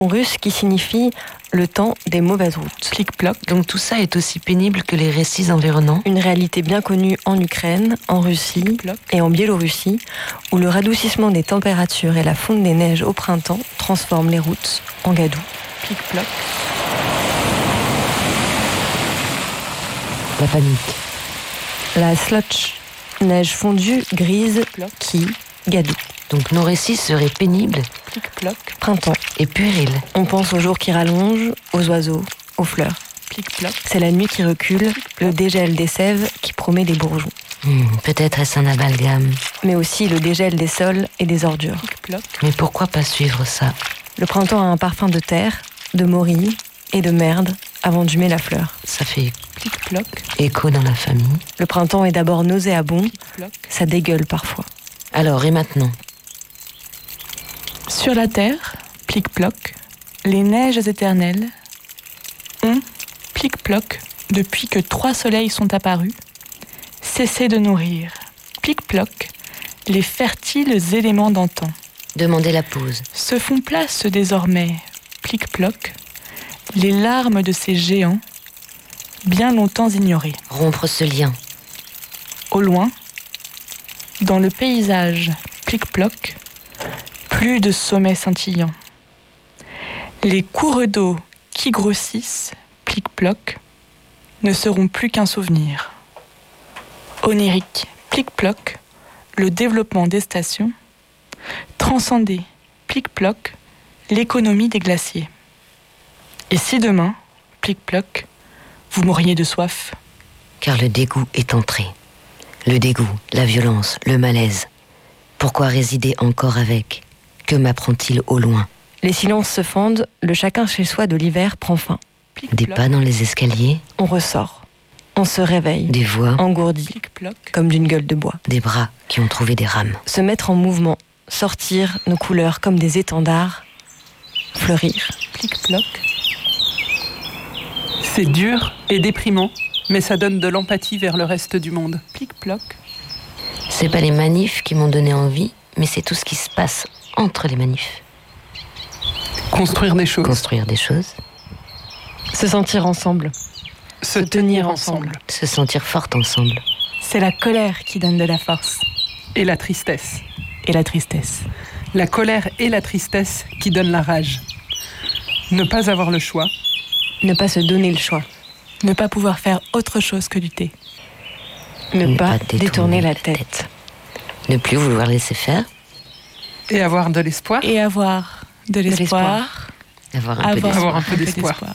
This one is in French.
En russe qui signifie le temps des mauvaises routes. Plic-ploc. Donc tout ça est aussi pénible que les récits environnants. Une réalité bien connue en Ukraine, en Russie Plic-ploc. et en Biélorussie, où le radoucissement des températures et la fonte des neiges au printemps transforment les routes en gadou. Plic-ploc. La panique. La slotch, neige fondue, grise, qui gadou. Donc nos récits seraient pénibles Plic-ploc. Printemps. et puérils. On pense aux jours qui rallongent, aux oiseaux, aux fleurs. Plic-ploc. C'est la nuit qui recule, le dégel des sèves qui promet des bourgeons. Peut-être est-ce un amalgame. Mais aussi le dégel des sols et des ordures. Plic-ploc. Mais pourquoi pas suivre ça? Le printemps a un parfum de terre, de morilles et de merde avant d'humer la fleur. Ça fait Plic-ploc. écho dans la famille. Le printemps est d'abord nauséabond, Plic-ploc. ça dégueule parfois. Alors, et maintenant? Sur la terre, plic-ploc, les neiges éternelles ont, plic-ploc, depuis que 3 soleils sont apparus, cessé de nourrir, plic-ploc, les fertiles éléments d'antan. Demandez la pause. Se font place désormais, plic-ploc, les larmes de ces géants, bien longtemps ignorés. Rompre ce lien. Au loin, dans le paysage, plic-ploc, plus de sommets scintillants. Les cours d'eau qui grossissent, plic-ploc, ne seront plus qu'un souvenir. Onirique, plic-ploc, le développement des stations, transcender, plic-ploc, l'économie des glaciers. Et si demain, plic-ploc, vous mouriez de soif? Car le dégoût est entré. Le dégoût, la violence, le malaise. Pourquoi résider encore avec? Que m'apprend-il au loin? Les silences se fendent, le chacun chez soi de l'hiver prend fin. Des pas dans les escaliers, On ressort, on se réveille, des voix, engourdi, Plic-ploc, comme d'une gueule de bois. des bras qui ont trouvé des rames. Se mettre en mouvement, sortir nos couleurs comme des étendards, fleurir. plic-ploc, C'est dur et déprimant, mais ça donne de l'empathie vers le reste du monde. plic-ploc, C'est pas les manifs qui m'ont donné envie, mais c'est tout ce qui se passe entre les manifs. Construire des choses. Construire des choses, Se sentir ensemble, Se tenir ensemble. se sentir forte ensemble. c'est la colère qui donne de la force. Et la tristesse. Et la tristesse. La colère et la tristesse qui donnent la rage. Ne pas avoir le choix. Ne pas se donner le choix, Ne pas pouvoir faire autre chose que lutter. ne pas détourner la tête. Ne plus vouloir laisser faire, Et avoir de l'espoir. Et avoir de l'espoir. avoir un peu d'espoir. Avoir un peu d'espoir.